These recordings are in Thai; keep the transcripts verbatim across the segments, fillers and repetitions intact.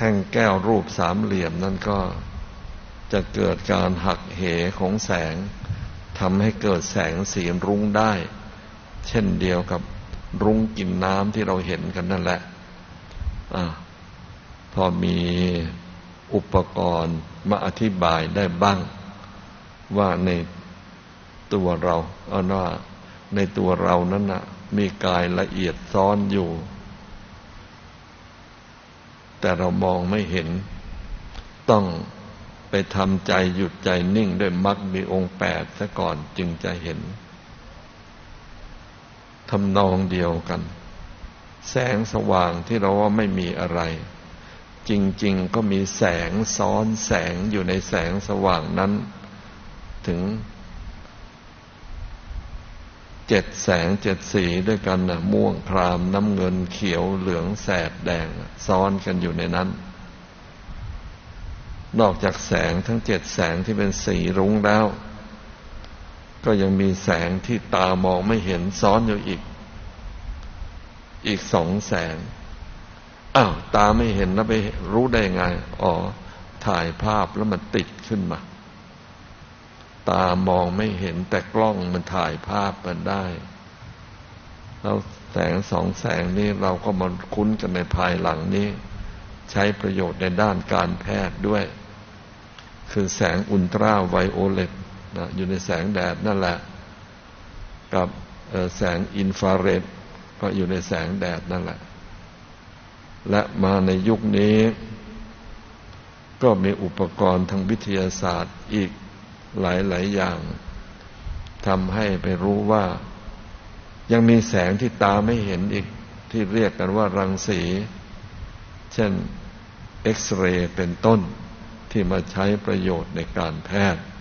ท่งแก้วรูปสามเหลี่ยมนั้นก็จะเกิดการหักเหของแสงทำให้เกิดแสงสีรุ้งได้เช่นเดียวกับรุ้งกินน้ำที่เราเห็นกันนั่นแหละอ่าพอมีอุปกรณ์มาอธิบายได้บ้างว่าในตัวเราเอาว่าในตัวเรานั้นน่ะมีกายละเอียดซ้อนอยู่แต่เรามองไม่เห็นต้องไปทำใจหยุดใจนิ่งด้วยมรรคมีองค์แปดซะก่อนจึงจะเห็นทำนองเดียวกันแสงสว่างที่เราว่าไม่มีอะไรจริงๆก็มีแสงซ้อนแสงอยู่ในแสงสว่างนั้นถึงเจ็ดแสงเจ็ดสีด้วยกันนะม่วงครามน้ำเงินเขียวเหลืองแสดแดงซ้อนกันอยู่ในนั้นนอกจากแสงทั้งเจ็ดแสงที่เป็นสีรุ้งแล้วก็ยังมีแสงที่ตามองไม่เห็นซ้อนอยู่อีกอีกสองแสงอ้าวตาไม่เห็นแล้วไปรู้ได้ไงอ๋อถ่ายภาพแล้วมันติดขึ้นมาตามองไม่เห็นแต่กล้องมันถ่ายภาพมันได้แล้วแสงสองแสงนี้เราก็มาคุ้นกันในภายหลังนี้ใช้ประโยชน์ในด้านการแพทย์ด้วยคือแสงอุลตราไวโอเลตนะอยู่ในแสงแดดนั่นแหละกับแสงอินฟราเรดก็อยู่ในแสงแดดนั่นแหละและมาในยุคนี้ก็มีอุปกรณ์ทางวิทยาศาสตร์อีกหลายๆอย่างทำให้ไปรู้ว่ายังมีแสงที่ตาไม่เห็นอีกที่เรียกกันว่ารังสีเช่นเอ็กซเรย์เป็นต้นที่มาใช้ประโยชน์ในการแพทย์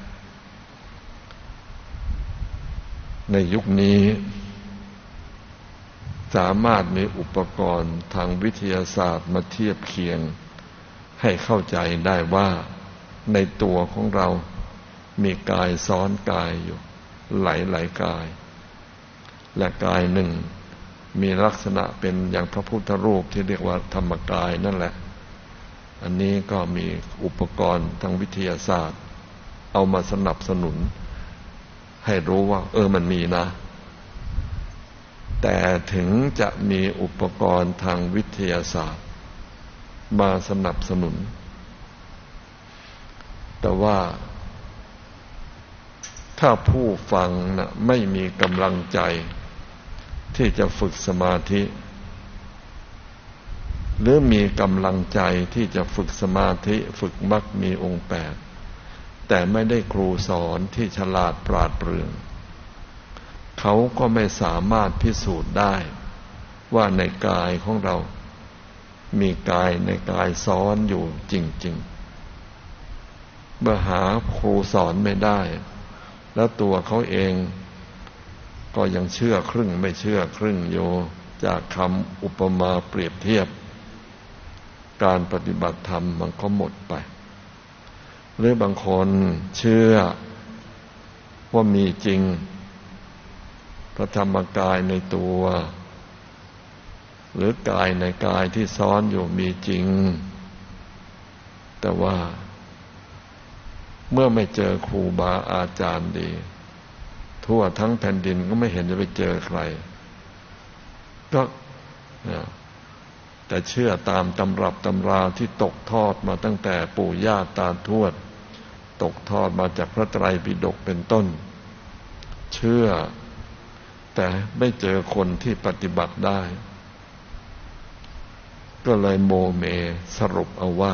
ในยุคนี้สามารถมีอุปกรณ์ทางวิทยาศาสตร์มาเทียบเคียงให้เข้าใจได้ว่าในตัวของเรามีกายซ้อนกายอยู่หลายๆกายและกายหนึ่งมีลักษณะเป็นอย่างพระพุทธรูปที่เรียกว่าธรรมกายนั่นแหละอันนี้ก็มีอุปกรณ์ทางวิทยาศาสตร์เอามาสนับสนุนให้รู้ว่าเออมันมีนะแต่ถึงจะมีอุปกรณ์ทางวิทยาศาสตร์มาสนับสนุนแต่ว่าถ้าผู้ฟังนะไม่มีกำลังใจที่จะฝึกสมาธิหรือมีกำลังใจที่จะฝึกสมาธิฝึกมรรคมีองค์แปดแต่ไม่ได้ครูสอนที่ฉลาดปราดเปรื่องเขาก็ไม่สามารถพิสูจน์ได้ว่าในกายของเรามีกายในกายซ้อนอยู่จริงๆเมื่อหาครูสอนไม่ได้แล้วตัวเขาเองก็ยังเชื่อครึ่งไม่เชื่อครึ่งอยู่จากคำอุปมาเปรียบเทียบการปฏิบัติธรรมมันก็หมดไปหรือบางคนเชื่อว่ามีจริงพระธรรมกายในตัวหรือกายในกายที่ซ้อนอยู่มีจริงแต่ว่าเมื่อไม่เจอครูบาอาจารย์ดีทั่วทั้งแผ่นดินก็ไม่เห็นจะไปเจอใครก็แต่เชื่อตามตำรับตำราที่ตกทอดมาตั้งแต่ปู่ย่าตาทวดตกทอดมาจากพระไตรปิฎกเป็นต้นเชื่อแต่ไม่เจอคนที่ปฏิบัติได้ก็เลยโมเมสรุปเอาว่า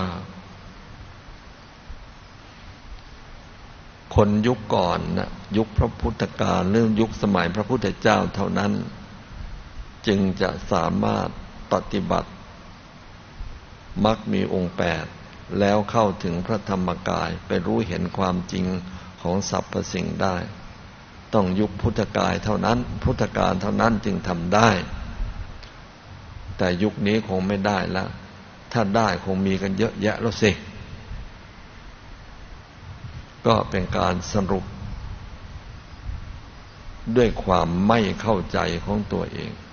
คนยุคก่อนนะยุคพระพุทธกาลหรือยุคสมัยพระพุทธเจ้าเท่านั้นจึงจะสามารถปฏิบัติมรรคมีองค์แปดแล้วเข้าถึงพระธรรมกายไปรู้เห็นความจริงของสรรพสิ่งได้ต้องยุคพุทธกาลเท่านั้นพุทธกาลเท่านั้นจึงทำได้แต่ยุคนี้คงไม่ได้แล้วถ้าได้คงมีกันเยอะแยะแล้วสิก็เป็นการสรุปด้วยความไม่เข้าใจของตัวเอง